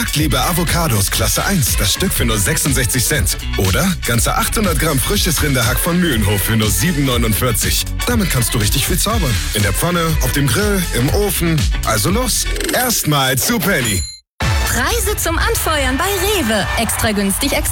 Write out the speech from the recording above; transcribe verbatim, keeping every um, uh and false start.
Marktliebe Avocados Klasse eins, das Stück für nur sechsundsechzig Cent. Oder ganze achthundert Gramm frisches Rinderhack von Mühlenhof für nur sieben neunundvierzig. Damit kannst du richtig viel zaubern. In der Pfanne, auf dem Grill, im Ofen. Also los, erstmal zu Penny. Preise zum Anfeuern bei Rewe. Extra günstig, extra